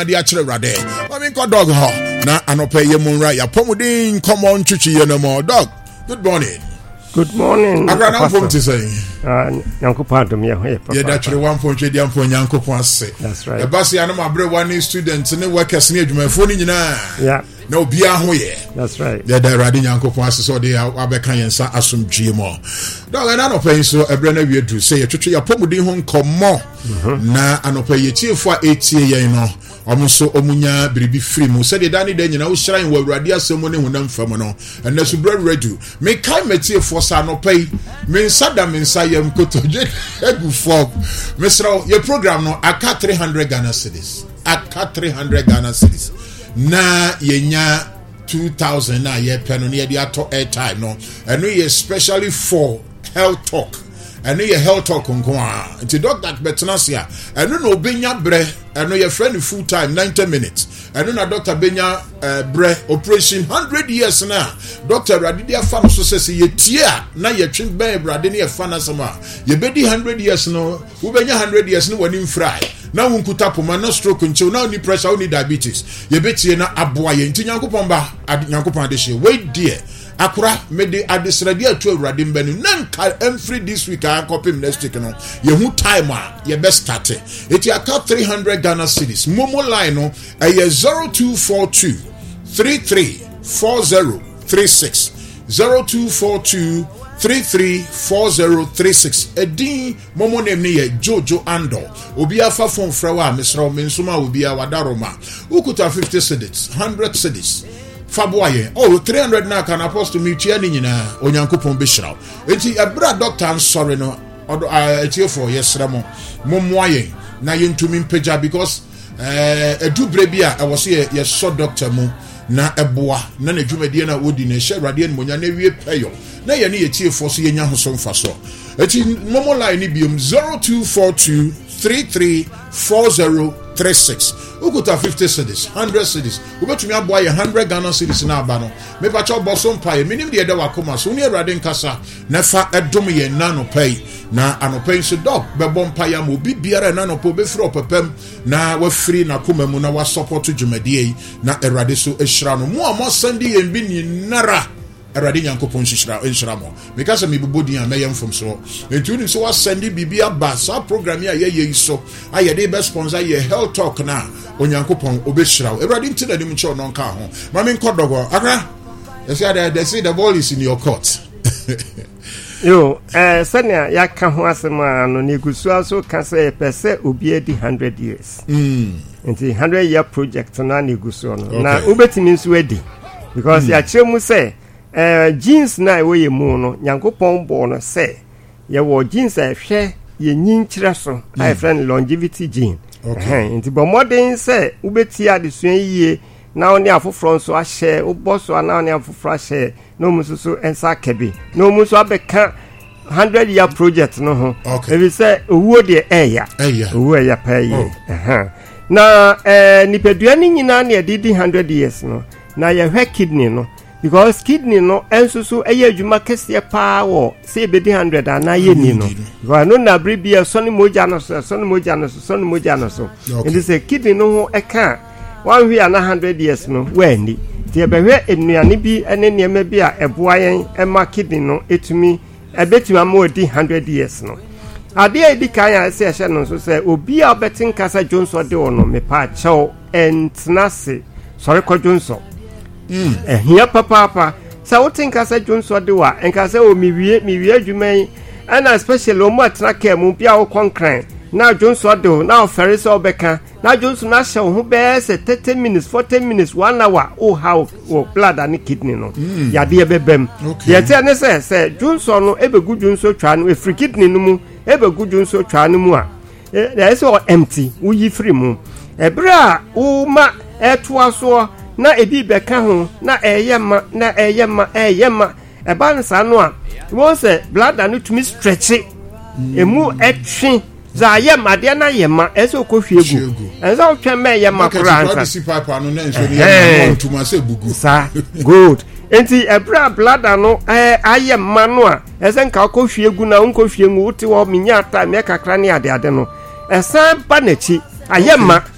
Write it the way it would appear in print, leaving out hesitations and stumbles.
nyina de akire rade mami ko dog ho na anope ye munra ya pomudin come on chuchi ye no more dog. Good morning. Good morning. Agrana from to say. Nyankopon dom ye ho papa. Ye da twere 1.3 dia mpo Nyankopon ase. That's right. E basi anu mabre one student ne workers ne adwumafo ni nyina. Yeah. Na obi aho ye. That's right. Ye da rade Nyankopon ase so de abeka yensa asomdwie mo. Dog na no pen so ebre na wie dru say ye twetwe ya pomudin ho nkomo. Na anope ye tiefo a etie ye no. Omuso omunya biribi free mu said dani de nyina wo hran wo awurade asemo ne honam fam no enne so bra redu me kai metie for sa no pay me sada me nsayam kotoje egu fog mesra your program no aka 300 Ghana cedis aka 300 Ghana cedis na yenya 2000 na ye peno ne de ato airtime no eno ye especially for health talk eno ye health talk nko a nti doctor betnasia eno no obenya bre eno ye friend full time 90 minutes eno na doctor benya bre operation 100 years na doctor radidi afa no so say ye tie na ye twen ben brade ne ye fa na sama ye bedi 100 years no wo benya 100 years no wani mfrai na wunkuta poma na stroke nche na ni pressure ni diabetes ye betie na aboa ye nti Nyankopon ba Nyankopon de hye we dear akura mede adesrade atu awurade mbanu nanka every this week I copy next week no ye hu time a ye best start it aka 300 Ghana cedis momo line no e 0242 334036 0242 334036 edi momo name ne ye Jojo Ando obi afa phone frawa mesra mensuma obi a wadaroma ukuta 50 cedis 100 cedis Faboye, 300 na can apostle me tia ni nyina Onyankopon be hira. Enti ebra doctor sorry no odo etie for yesra mo momoaye na yentumi mpagya because edubre bia e wo se ye so doctor mo na eboa na nadwumadie na wodi na hye rade ni monya na wie peyo na ye ne yetie for so yenya hoso mfa so. Enti momo line ni biom 0242 334036 ukuta 50 cedis 100 cedis ubetumi aboa ye 100 Ghana cedis na aba no me pa cho boso mpae minim de de wakoma so ne awurade nkasa na fa edom ye nano pay na anopai so dog bebo mpae am obi biara nano po be free opepem na wa free na koma mu na wa support dwumadie na awurade so ehira no mo amo sandi ye bi ni nara Eradi Nyankopon hira mo because me bobodi an meyem from so entuni so was send bibia ba sa program ya ye so aye dey be sponsor ye health talk na Onyankopon obehira eradi ntina nim cho no nka ho ma me nkodogo akra you say they say the ball is in your court yo sanya yaka ho asema no negusu so ka say pese obi edi 100 years enti 100 year project na negusu no na ubetimi nso edi because ya chemu say jeans na we ye mu no Nyankopon bo no say ye wo jeans a hwe ye nyinkyira so I friend longevity gene nti bo modern say ubeti adesua yie na oni afoforo nso ahye uboso na oni afoforo ahye no mususu ensa kebi no musu abeka 100 year project no ho we say owuo de eya owuo eya pay na nipedua ni nyina na edidi 100 years no na ye hwe kidney no because kidney no ensusu eye adwuma kese pa wo say be 100 ana ye ni no because no na bribia so ni moja no so and say kidney no ho eka one we na 100 years no wani tie be hwe enuane bi ene niam bi a eboa yen ema kidney no etumi ebetumi amodi 100 years no ade edi kan ya se hye no so say obi a betin kasa Johnson de ono me pa chew entnase sorry ko Johnson here papa sa wotin kasa Johnson de wa enkasa o miwie adwuman and especially o mo atna ka mu bia wo konkran na Johnson de na ofere so obeka na Johnson na hye ho be se 30 minutes 40 minutes 1 hour o how o blood and kidney no ya de bebem ye te ne se Johnson no ebegu Johnson twa no efri kidney no mu ebegu Johnson twa no mu a there is all empty wo yi free mu ebra o ma eto aso na ebi beka ho na eyema eba nsa no a won say blood and to me stretch emu etwe za yema de na yema ese okohwiegu enza otwe me yema kura ansa good enti ebra blood no ayema no a ese nka okohwiegu na onkohwiegu uti wo minya ata me kakra ne ade no esan ba nachi ayema